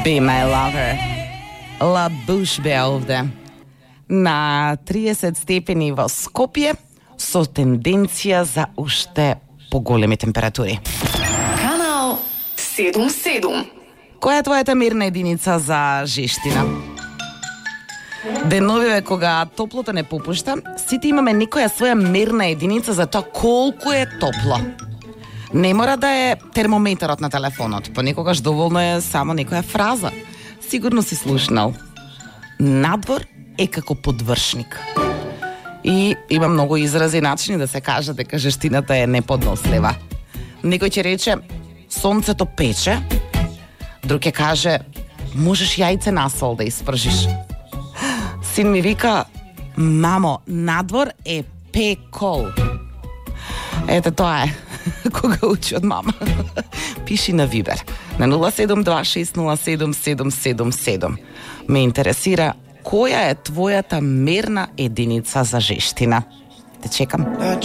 Be my lover. La Bouche бе овде. На 30 степени во Скопје со тенденција за уште поголеми температури. Канал 77. Која е твојата мерна единица за жештина? Деновиве кога топлото не попушта, сите имаме некоја своја мерна единица за тоа колку е топло. Не мора да е термометарот на телефонот, понекогаш доволно е само некоја фраза. Сигурно си слушнал. Надвор е како подвршник. И има многу изрази и начини да се каже дека жештината е неподнослива. Некој ќе рече сонцето пече, друг ќе каже можеш јајце на сол да испржиш. Син ми вика мамо, надвор е пекол. Ете тоа е. Кога учи од мама. Пиши на Вибер на 072607777. Ме интересира која е твојата мерна единица за жештина. Те чекам.